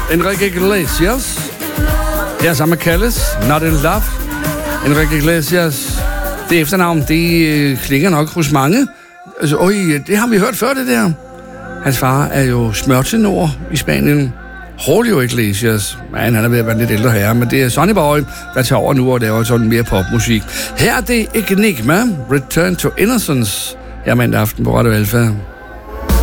Enrique Iglesias. Her sammen med Calles, Not in Love. Enrique Iglesias, det efternavn, det klinger nok hos mange. Altså, det har vi hørt før, det der. Hans far er jo smørtenor i Spanien. Julio Iglesias. Man, han er ved at være lidt ældre herre, men det er Sonny Boy, der tager over nu og laver sådan mere popmusik. Her er det Enigma, Return to Innocence. Her mandag aften på Radio Alpha.